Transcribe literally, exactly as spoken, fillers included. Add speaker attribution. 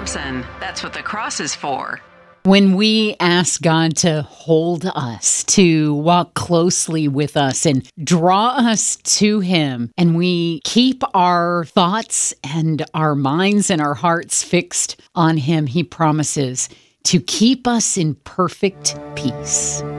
Speaker 1: Thompson. That's what the cross is for.
Speaker 2: When we ask God to hold us, to walk closely with us and draw us to Him, and we keep our thoughts and our minds and our hearts fixed on Him, He promises to keep us in perfect peace.